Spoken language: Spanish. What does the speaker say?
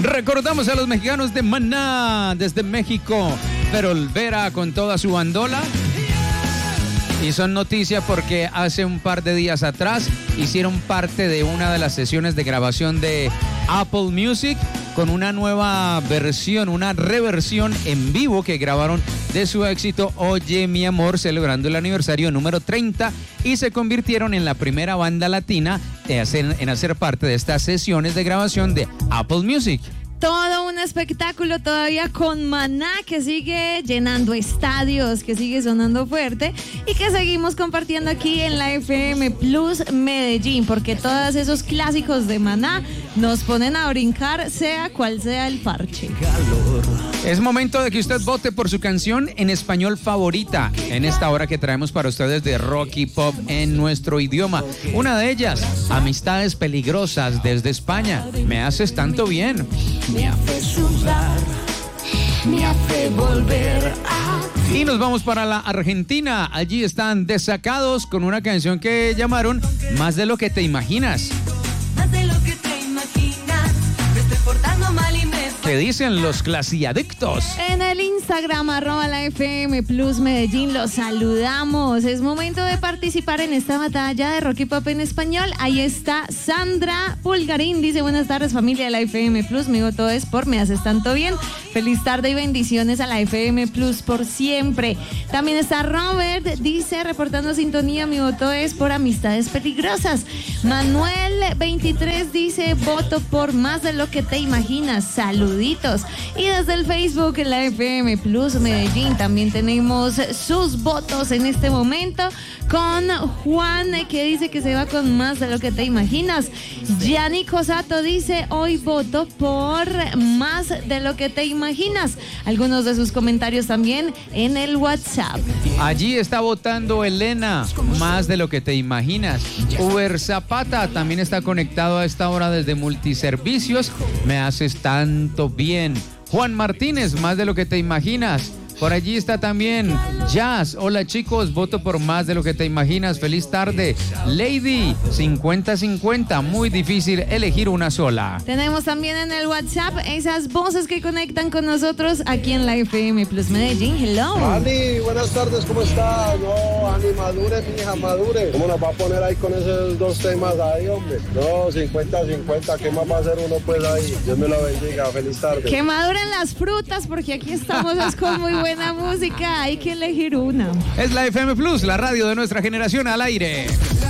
Recordamos a los mexicanos de Maná desde México, pero Olvera con toda su bandola. Y son noticias porque hace un par de días atrás hicieron parte de una de las sesiones de grabación de Apple Music con una nueva versión, una reversión en vivo que grabaron de su éxito Oye mi amor, celebrando el aniversario número 30, y se convirtieron en la primera banda latina en hacer parte de estas sesiones de grabación de Apple Music. Todo un espectáculo todavía con Maná, que sigue llenando estadios, que sigue sonando fuerte y que seguimos compartiendo aquí en la FM Plus Medellín, porque todos esos clásicos de Maná nos ponen a brincar, sea cual sea el parche. Es momento de que usted vote por su canción en español favorita en esta hora que traemos para ustedes de rock y pop en nuestro idioma. Una de ellas, Amistades Peligrosas desde España. Me haces tanto bien. Me hace sudar, me hace volver a... Y nos vamos para la Argentina. Allí están Desacados con una canción que llamaron Más de lo que te imaginas. Más de lo que te imaginas, me estoy portando mal y me... ¿Qué dicen los clasiadictos? En el Instagram, @la FM Plus Medellín, los saludamos. Es momento de participar en esta batalla de rock y pop en español. Ahí está Sandra Pulgarín, dice: buenas tardes familia de la FM Plus, mi voto es por Me haces tanto bien. Feliz tarde y bendiciones a la FM Plus por siempre. También está Robert, dice: reportando sintonía, mi voto es por Amistades Peligrosas. Manuel 23 dice: voto por Más de lo que te imaginas. Saluditos. Y desde el Facebook, la FM Plus Medellín, también tenemos sus votos en este momento, con Juan, que dice que se va con Más de lo que te imaginas. Gianni Cosato dice: hoy voto por Más de lo que te imaginas. Algunos de sus comentarios también en el WhatsApp. Allí está votando Elena, Más de lo que te imaginas. Uber Zapata también está conectado a esta hora desde Multiservicios. Me haces tanto bien. Juan Martínez, Más de lo que te imaginas. Por allí está también Jazz. Hola chicos, voto por Más de lo que te imaginas. Feliz tarde. Lady, 50-50. Muy difícil elegir una sola. Tenemos también en el WhatsApp esas voces que conectan con nosotros aquí en la FM Plus Medellín. Hello. Ani, buenas tardes, ¿cómo estás? No, Ani, madure, mi hija, madure. ¿Cómo nos va a poner ahí con esos dos temas ahí, hombre? No, 50-50. ¿Qué más va a hacer uno pues ahí? Dios me lo bendiga. Feliz tarde. Que maduren las frutas, porque aquí estamos es con muy buena música, hay que elegir una. Es la FM Plus, la radio de nuestra generación al aire.